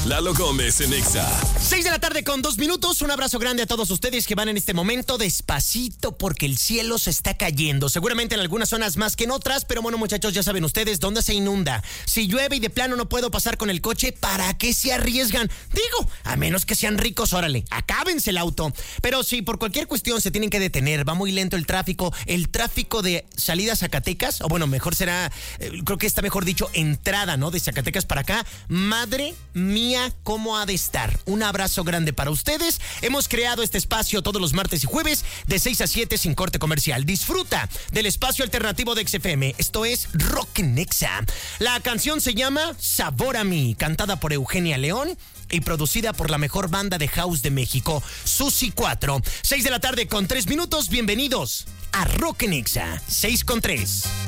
Lalo Gómez en Exa. 6 de la tarde con 2 minutos. Un abrazo grande a todos ustedes que van en este momento despacito porque el cielo se está cayendo. Seguramente en algunas zonas más que en otras, pero bueno, muchachos, ya saben ustedes dónde se inunda. Si llueve y de plano no puedo pasar con el coche, ¿para qué se arriesgan? Digo, a menos que sean ricos, órale, acábense el auto. Pero si por cualquier cuestión se tienen que detener, va muy lento el tráfico de salida a Zacatecas, o bueno, mejor será, creo que está mejor dicho, entrada, ¿no? De Zacatecas para acá. Madre mía, ¿cómo ha de estar? Un abrazo grande para ustedes. Hemos creado este espacio todos los martes y jueves de 6 a 7 sin corte comercial. Disfruta del espacio alternativo de XFM. Esto es Rock en Exa. La canción se llama Sabor a mí, cantada por Eugenia León y producida por la mejor banda de house de México, Susi 4. 6 de la tarde con 3 minutos. Bienvenidos a Rock en Exa 6 con 3.